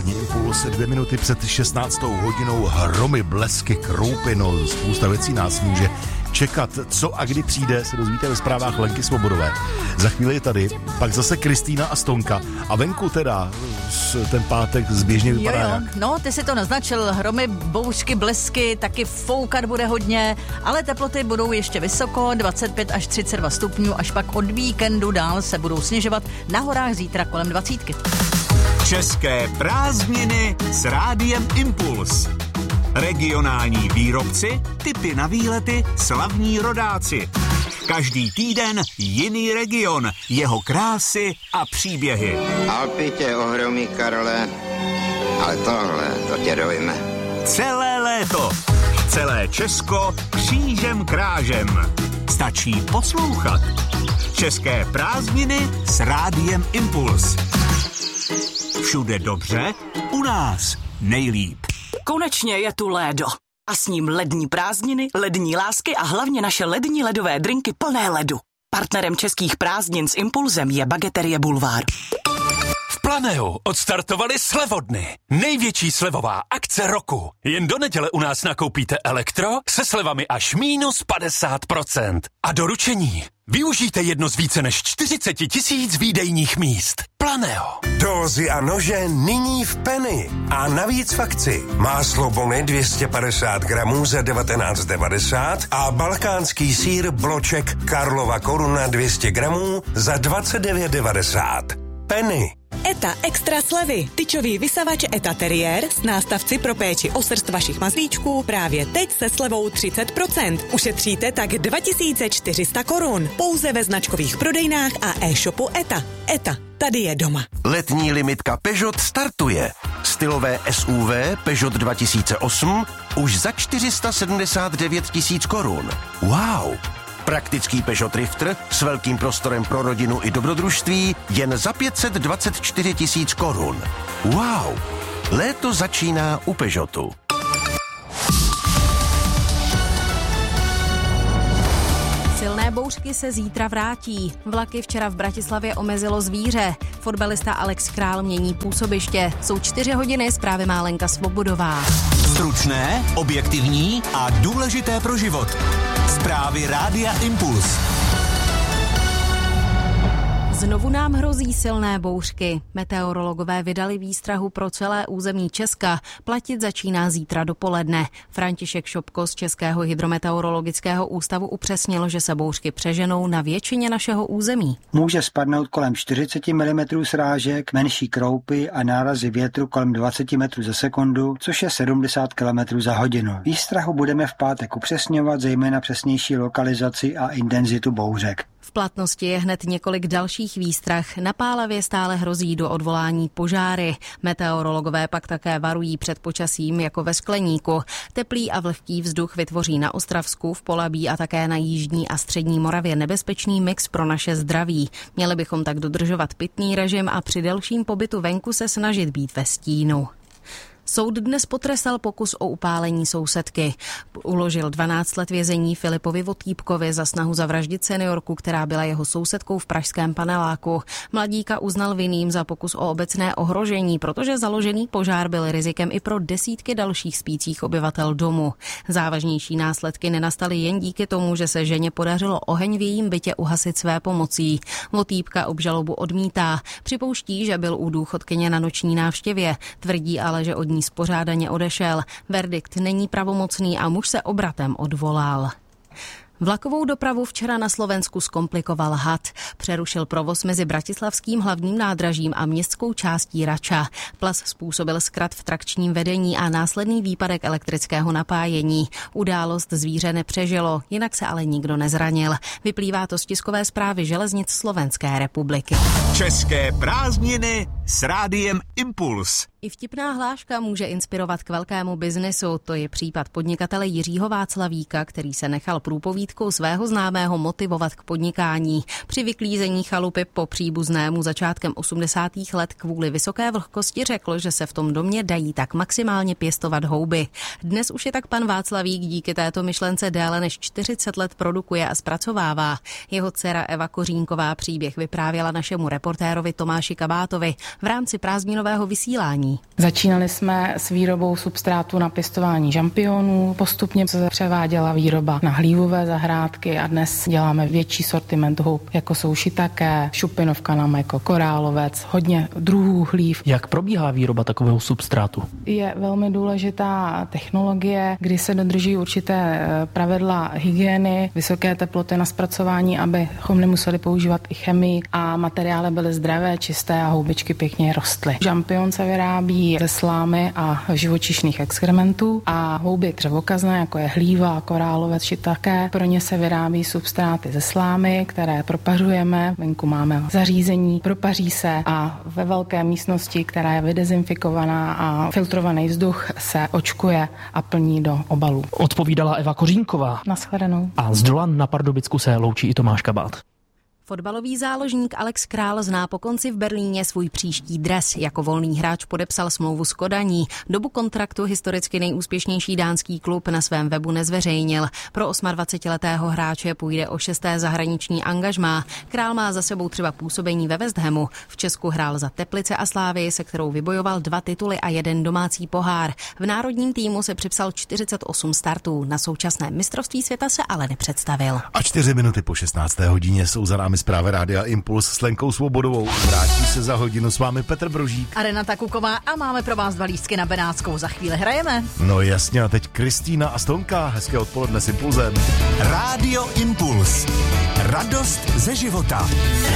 Odpolední impuls 2 minuty před 16. hodinou, hromy, blesky, kroupy, no spousta věcí nás může čekat. Co a kdy přijde, se dozvíte ve zprávách Lenky Svobodové. Za chvíli je tady, pak zase Kristýna a Stonka. A venku teda ten pátek zběžně vypadá jak? No, ty si to naznačil, hromy, bouřky, blesky, taky foukat bude hodně, ale teploty budou ještě vysoko, 25 až 32 stupňů, až pak od víkendu dál se budou sněžovat, na horách zítra kolem 20. České prázdniny s Rádiem Impuls. Regionální výrobci, tipy na výlety, slavní rodáci. Každý týden jiný region, jeho krásy a příběhy. Alpy tě ohromí, Karle, ale tohle, to tě dojme. Celé léto, celé Česko křížem krážem. Stačí poslouchat. České prázdniny s Rádiem Impuls. Všude dobře, u nás nejlíp. Konečně je tu lédo. A s ním lední prázdniny, lední lásky a hlavně naše lední ledové drinky plné ledu. Partnerem českých prázdnin s Impulzem je Bageterie Bulvár. V Planeu odstartovali slevodny. Největší slevová akce roku. Jen do neděle u nás nakoupíte elektro se slevami až minus 50%. A doručení využijte jedno z více než 40 000 výdejních míst. Planeo. Dózy a nože nyní v Penny. A navíc v akci. Máslo Bony 250 gramů za 19,90 a balkánský sýr bloček Karlova Koruna 200 gramů za 29,90. Penny. ETA extra slevy. Tyčový vysavač ETA Terrier s nástavci pro péči o srst vašich mazlíčků právě teď se slevou 30%. Ušetříte tak 2400 korun. Pouze ve značkových prodejnách a e-shopu ETA. ETA. Tady je doma. Letní limitka Peugeot startuje. Stylové SUV Peugeot 2008 už za 479 000 korun. Wow! Praktický Peugeot Drifter s velkým prostorem pro rodinu i dobrodružství jen za 524 000 korun. Wow! Léto začíná u Peugeotu. Silné bouřky se zítra vrátí. Vlaky včera v Bratislavě omezilo zvíře. Fotbalista Alex Král mění působiště. Jsou 4 hodiny, zprávy má Lenka Svobodová. Stručné, objektivní a důležité pro život. Zprávy Rádia Impuls. Znovu nám hrozí silné bouřky. Meteorologové vydali výstrahu pro celé území Česka. Platit začíná zítra dopoledne. František Šopko z Českého hydrometeorologického ústavu upřesnil, že se bouřky přeženou na většině našeho území. Může spadnout kolem 40 mm srážek, menší kroupy a nárazy větru kolem 20 metrů za sekundu, což je 70 km za hodinu. Výstrahu budeme v pátek upřesňovat, zejména přesnější lokalizaci a intenzitu bouřek. V platnosti je hned několik dalších výstrah. Na Pálavě stále hrozí do odvolání požáry. Meteorologové pak také varují před počasím jako ve skleníku. Teplý a vlhký vzduch vytvoří na Ostravsku, v Polabí a také na jižní a střední Moravě nebezpečný mix pro naše zdraví. Měli bychom tak dodržovat pitný režim a při delším pobytu venku se snažit být ve stínu. Soud dnes potrestal pokus o upálení sousedky. Uložil 12 let vězení Filipovi Votýpkovi za snahu zavraždit seniorku, která byla jeho sousedkou v pražském paneláku. Mladíka uznal vinným za pokus o obecné ohrožení, protože založený požár byl rizikem i pro desítky dalších spících obyvatel domu. Závažnější následky nenastaly jen díky tomu, že se ženě podařilo oheň v jejím bytě uhasit své pomocí. Votýpka obžalobu odmítá. Připouští, že byl u důchodkyně na noční návštěvě. Tvrdí ale, že od ní spořádaně odešel. Verdikt není pravomocný a muž se obratem odvolal. Vlakovou dopravu včera na Slovensku zkomplikoval had. Přerušil provoz mezi bratislavským hlavním nádražím a městskou částí Rača. Plas způsobil zkrat v trakčním vedení a následný výpadek elektrického napájení. Událost zvíře nepřežilo, jinak se ale nikdo nezranil. Vyplývá to z tiskové zprávy železnic Slovenské republiky. České prázdniny s Rádiem Impuls. I vtipná hláška může inspirovat k velkému biznesu. To je případ podnikatele Jiřího Václavíka, který se nechal průpovídkou svého známého motivovat k podnikání. Při vyklízení chalupy po příbuznému začátkem 80. let kvůli vysoké vlhkosti řekl, že se v tom domě dají tak maximálně pěstovat houby. Dnes už je tak pan Václavík díky této myšlence déle než 40 let produkuje a zpracovává. Jeho dcera Eva Kořínková příběh vyprávěla našemu reportérovi Tomáši Kabátovi. v rámci prázdninového vysílání. Začínali jsme s výrobou substrátu na pěstování žampionů, postupně se převáděla výroba na hlívové zahrádky a dnes děláme větší sortiment hub, jako jsou shiitake, šupinovka na mléko, korálovec, hodně druhů hlív. Jak probíhá výroba takového substrátu? Je velmi důležitá technologie, kdy se dodrží určité pravidla hygieny, vysoké teploty na zpracování, abychom nemuseli používat i chemii a materiály byly zdravé, čisté a houbičky pěkně rostly. Žampion se vyrábí ze slámy a živočišných exkrementů a houby dřevokazné, jako je hlíva, korálovec, shiitake. Pro ně se vyrábí substráty ze slámy, které propařujeme. Venku máme zařízení, propaří se a ve velké místnosti, která je vydezinfikovaná a filtrovaný vzduch se očkuje a plní do obalů. Odpovídala Eva Kořínková. Naschledanou. A z Dolan na Pardubicku se loučí i Tomáš Kabát. Fotbalový záložník Alex Král zná po konci v Berlíně svůj příští dres. Jako volný hráč podepsal smlouvu s Kodaní. Dobu kontraktu historicky nejúspěšnější dánský klub na svém webu nezveřejnil. Pro 28letého hráče půjde o 6. zahraniční angažmá. Král má za sebou třeba působení ve West Hamu. V Česku hrál za Teplice a Slávii, se kterou vybojoval 2 tituly a 1 domácí pohár. V národním týmu se připsal 48 startů. Na současném mistrovství světa se ale nepředstavil. A 4 minuty po 16. hodině jsou za námi zprávy Rádia Impuls s Lenkou Svobodovou. Vrátí se za hodinu s vámi Petr Brožík a Renata Kuková a máme pro vás 2 lístky na Benátskou. Za chvíli hrajeme. No jasně, a teď Kristýna a Stonka. Hezké odpoledne s Impulzem. Rádio Impuls. Radost ze života.